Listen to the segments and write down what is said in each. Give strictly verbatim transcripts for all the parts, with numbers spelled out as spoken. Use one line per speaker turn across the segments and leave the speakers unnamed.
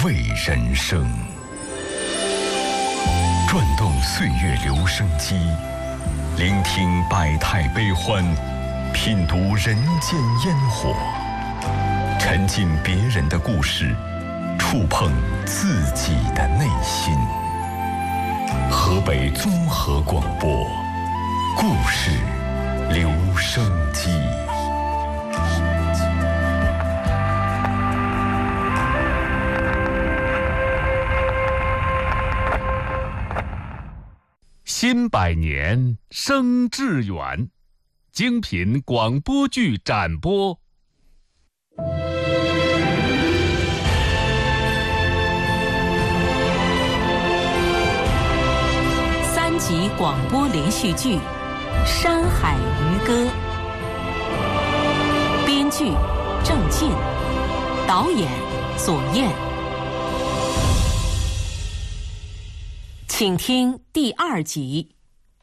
为人生。转动岁月留声机，聆听百态悲欢，品读人间烟火，沉浸别人的故事，触碰自己的内心。河北综合广播，故事留声机。
新百年生致远，精品广播剧展播。
三集广播连续剧《山海渔歌》，编剧郑进，导演左燕。请听第二集。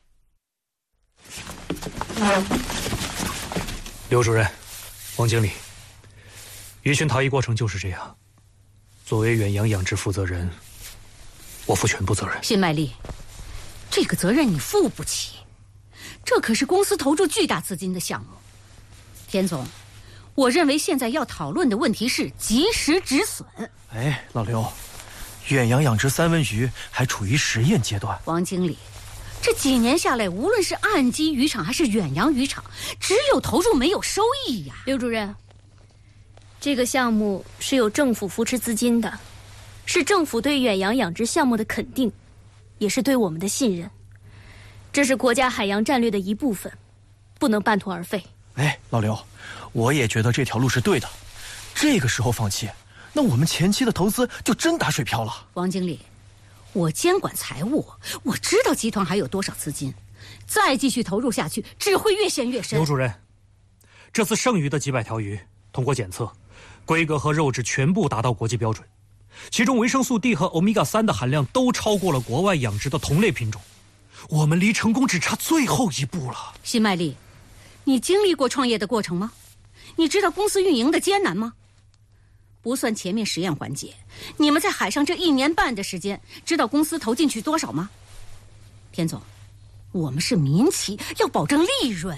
刘主任，王经理，鱼群逃逸过程就是这样。作为远洋养殖负责人，我负全部责任。
辛麦丽，这个责任你负不起，这可是公司投注巨大资金的项目。田总，我认为现在要讨论的问题是及时止损。
哎，老刘，远洋养殖三文鱼还处于实验阶段。
王经理，这几年下来，无论是岸基渔场还是远洋渔场，只有投入没有收益呀。
刘主任，这个项目是有政府扶持资金的，是政府对远洋养殖项目的肯定，也是对我们的信任。这是国家海洋战略的一部分，不能半途而废。
哎，老刘，我也觉得这条路是对的。这个时候放弃，那我们前期的投资就真打水漂了。
王经理，我监管财务，我知道集团还有多少资金，再继续投入下去，只会越陷越深。
刘主任，这次剩余的几百条鱼通过检测，规格和肉质全部达到国际标准，其中维生素 D 和欧米伽三的含量都超过了国外养殖的同类品种，我们离成功只差最后一步了。
辛麦丽，你经历过创业的过程吗？你知道公司运营的艰难吗？不算前面实验环节，你们在海上这一年半的时间，知道公司投进去多少吗？田总，我们是民企，要保证利润。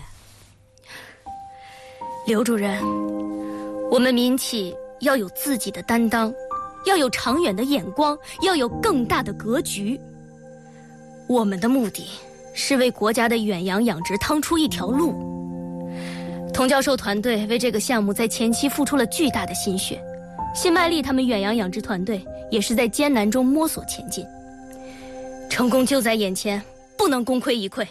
刘主任，我们民企要有自己的担当，要有长远的眼光，要有更大的格局。我们的目的是为国家的远洋养殖趟出一条路。童教授团队为这个项目在前期付出了巨大的心血，辛麦丽他们远洋养殖团队也是在艰难中摸索前进。成功就在眼前，不能功亏一篑。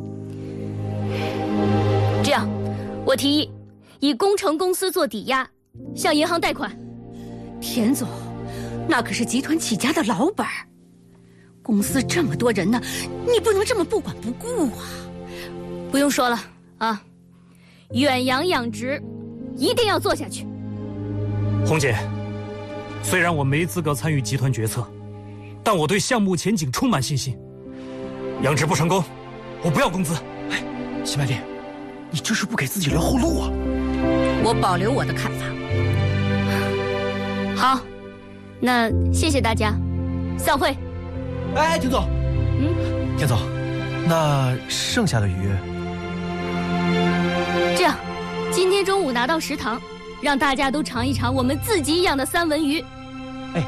这样，我提议以工程公司做抵押，向银行贷款。
田总，那可是集团起家的老板，公司这么多人呢，你不能这么不管不顾啊。
不用说了啊，远洋养殖一定要做下去。
红姐，虽然我没资格参与集团决策，但我对项目前景充满信心。养殖不成功，我不要工资。
哎，辛麦丽，你这是不给自己留后路啊！
我保留我的看法。
好，那谢谢大家，散会。
哎，田总，
嗯，
田总，那剩下的鱼，
这样，今天中午拿到食堂，让大家都尝一尝我们自己养的三文鱼。
哎，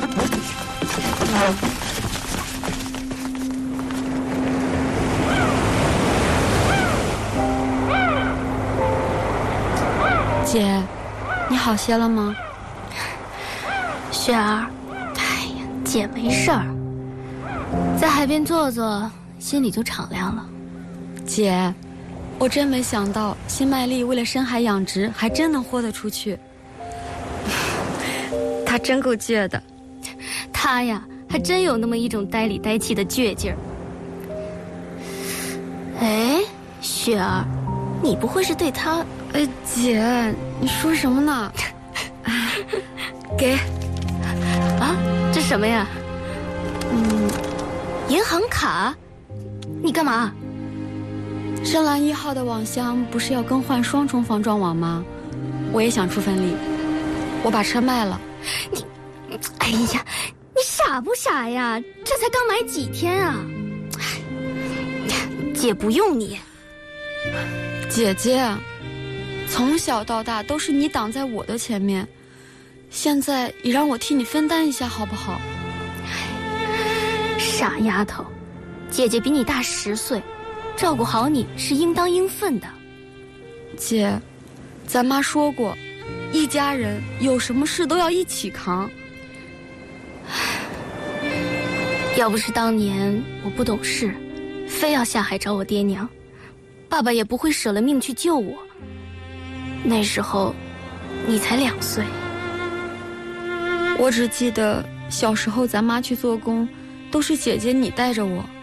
姐，你好些了吗？
雪儿，哎呀，姐没事儿，在海边坐坐，心里就敞亮了。
姐，我真没想到辛麦丽为了深海养殖还真能豁得出去。她真够倔的。
她呀，还真有那么一种呆里呆气的倔劲儿。哎，雪儿，你不会是对她……
哎，姐，你说什么呢？给。
啊，这什么呀？嗯，银行卡？你干嘛？
深蓝一号的网箱不是要更换双重防撞网吗？我也想出份力，我把车卖了。
你哎呀，你傻不傻呀？这才刚买几天啊！姐不用你。
姐姐，从小到大都是你挡在我的前面，现在也让我替你分担一下好不好？
傻丫头，姐姐比你大十岁，照顾好你是应当应分的。
姐，咱妈说过，一家人有什么事都要一起扛。
要不是当年我不懂事，非要下海找我爹娘，爸爸也不会舍了命去救我。那时候你才两岁。
我只记得小时候咱妈去做工，都是姐姐你带着我。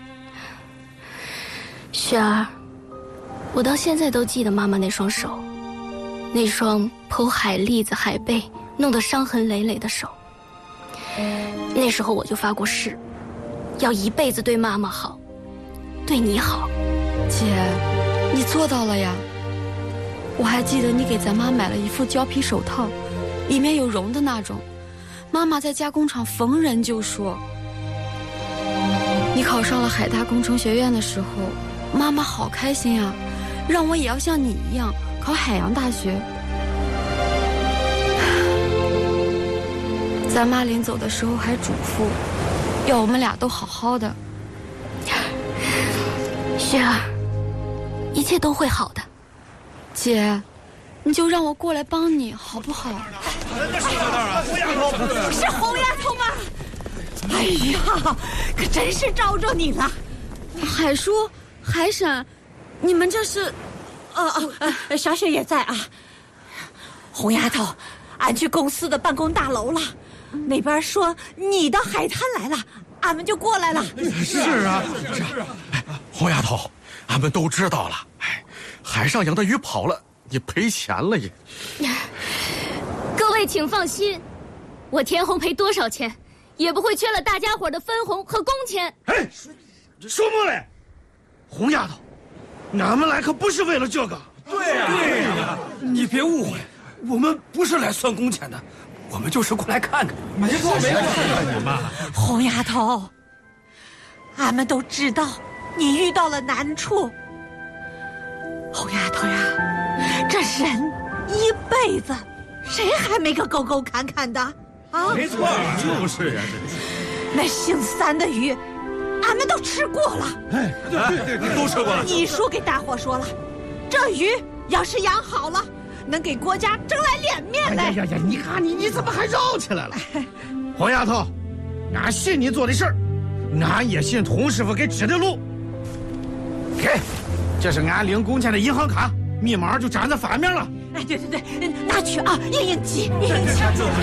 雪儿，我到现在都记得妈妈那双手，那双剖海蛎子海贝弄得伤痕累累的手。那时候我就发过誓，要一辈子对妈妈好，对你好。
姐，你做到了呀。我还记得你给咱妈买了一副胶皮手套，里面有绒的那种，妈妈在加工厂逢人就说。你考上了海大工程学院的时候，妈妈好开心啊，让我也要像你一样考海洋大学。咱妈临走的时候还嘱咐，要我们俩都好好的。
雪儿，一切都会好的。
姐，你就让我过来帮你好不好？
是红丫头吗？哎呀，可真是招着你了。
海叔、海婶，你们这是？
哦哦，呃，小雪也在啊。红丫头，俺去公司的办公大楼了，那边说你到海滩来了，俺们就过来了。
是啊，是啊。哎，红丫头，俺们都知道了。哎，海上养的鱼跑了，你赔钱了也。
各位请放心，我田红赔多少钱，也不会缺了大家伙的分红和工钱。
哎，什么嘞？红丫头，俺们来可不是为了这个。
对呀、啊，对呀、啊，你别误会，我们不是来算工钱的，我们就是过来看看。
没错没错，你妈。
红丫头，俺们都知道你遇到了难处。红丫头呀，这人一辈子，谁还没个沟沟坎坎的啊？
没错，就是呀、啊，
这那姓三的鱼，俺们都吃过了。
哎，对对对，都吃过了。
你叔给大伙说了，这鱼要是养好了，能给国家争来脸面来。
哎呀呀，你看你你怎么还绕起来了？黄丫头，俺信你做的事儿，俺也信童师傅给指的路。给，这是俺领工钱的银行卡，密码就粘在反面了。
哎，对对对，拿去啊，应应急，应应急。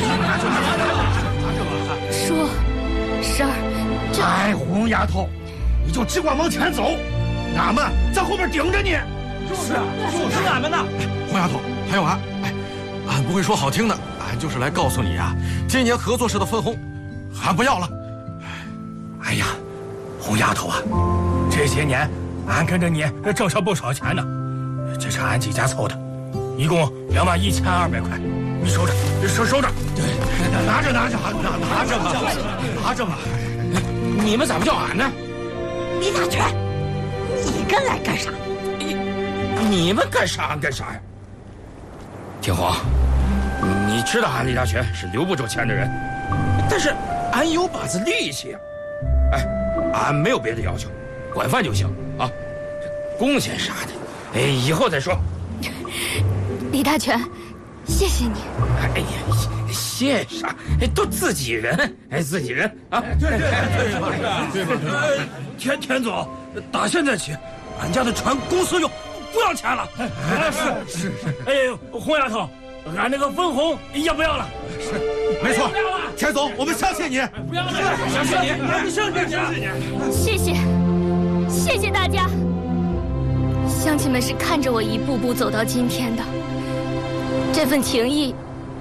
叔，婶儿，这……
哎，红丫头，你就只管往前走，俺们在后边顶着你。
就是啊，就是俺们呢。
红丫头，还有俺，哎，俺不会说好听的，俺就是来告诉你啊，今年合作社的分红，俺不要了。
哎呀，红丫头啊，这些年俺跟着你挣上不少钱呢，这是俺几家凑的，一共两万一千二百块，你收着，收收着。
对，拿着拿着拿拿着吧，拿着吧。
你们咋不叫俺呢？
李大全，你跟来干啥？
你们干啥俺干啥呀？天皇，你知道俺李大全是留不住钱的人，但是俺有把子力气呀、啊。哎，俺没有别的要求，管饭就行啊。工钱啥的，哎，以后再说。
李大全，谢谢你。
哎呀，谢啥？哎，都自己人，哎，自己人啊。
对对对嘛，对嘛。
呃，田田总，打现在起，俺家的船公司用。不要钱了，
哎，是是是。
哎，红丫头，俺那个分红要不要了？
是，没错。田总，我们相信你。
不要了，相信你，相信你，相信你。
谢谢，谢谢大家。乡亲们是看着我一步步走到今天的，这份情谊，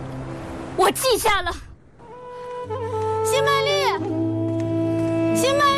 我记下了。
新麦丽，新麦